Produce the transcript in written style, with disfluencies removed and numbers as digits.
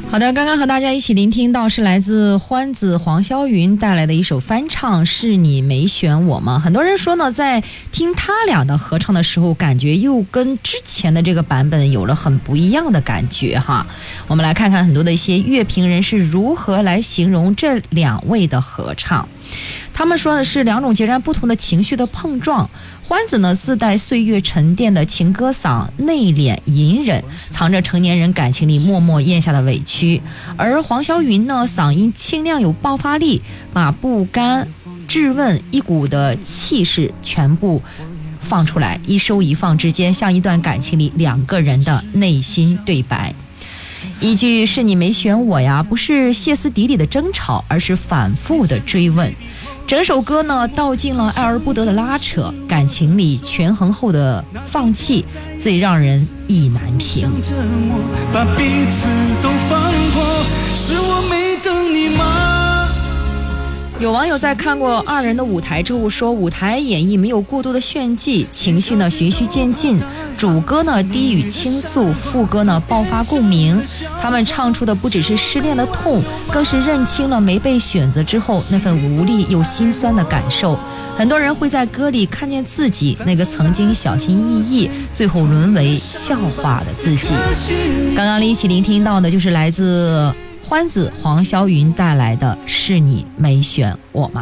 好的，刚刚和大家一起聆听到是来自欢子黄霄云带来的一首翻唱，是你没选我吗？很多人说呢，在听他俩的合唱的时候，感觉又跟之前的这个版本有了很不一样的感觉哈。我们来看看很多的一些乐评人是如何来形容这两位的合唱。他们说的是两种截然不同的情绪的碰撞。欢子呢自带岁月沉淀的情歌嗓，内敛隐忍，藏着成年人感情里默默咽下的委屈；而黄霄云呢，嗓音清亮有爆发力，把不甘、质问、一股的气势全部放出来，一收一放之间，像一段感情里两个人的内心对白。一句是你没选我呀，不是歇斯底里的争吵，而是反复的追问。整首歌呢道尽了爱而不得的拉扯，感情里权衡后的放弃最让人意难平。 把彼此都放过，是我没等你吗？ 有网友在看过二人的舞台之后说，舞台演绎没有过多的炫技，情绪呢循序渐进，主歌呢低语倾诉，副歌呢爆发共鸣。他们唱出的不只是失恋的痛，更是认清了没被选择之后那份无力又心酸的感受。很多人会在歌里看见自己那个曾经小心翼翼，最后沦为笑话的自己。刚刚一起聆听到的就是来自欢子黄霄云带来的是你没选我吗？